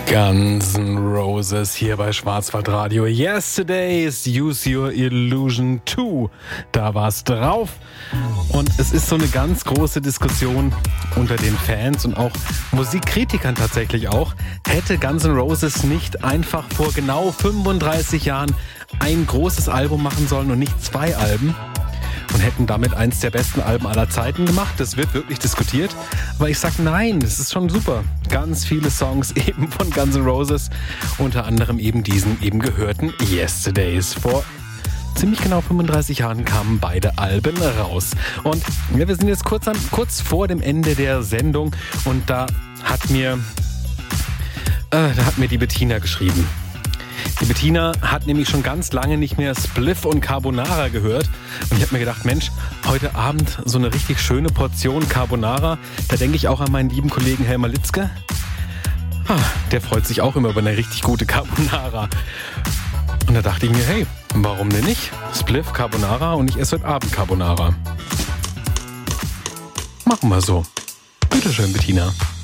Guns N' Roses hier bei Schwarzwaldradio. Yesterday's Use Your Illusion 2. Da war's drauf. Und es ist so eine ganz große Diskussion unter den Fans und auch Musikkritikern tatsächlich auch. Hätte Guns N' Roses nicht einfach vor genau 35 Jahren ein großes Album machen sollen und nicht 2 Alben? Und hätten damit eins der besten Alben aller Zeiten gemacht. Das wird wirklich diskutiert. Aber ich sag nein, das ist schon super. Ganz viele Songs eben von Guns N' Roses. Unter anderem eben diesen eben gehörten Yesterdays. Vor ziemlich genau 35 Jahren kamen beide Alben raus. Und ja, wir sind jetzt kurz vor dem Ende der Sendung. Und da hat mir die Bettina geschrieben. Die Bettina hat nämlich schon ganz lange nicht mehr Spliff und Carbonara gehört. Und ich habe mir gedacht, Mensch, heute Abend so eine richtig schöne Portion Carbonara. Da denke ich auch an meinen lieben Kollegen Helmer Litzke. Der freut sich auch immer über eine richtig gute Carbonara. Und da dachte ich mir, hey, warum denn nicht? Spliff, Carbonara und ich esse heute Abend Carbonara. Machen wir so. Bitteschön, Bettina.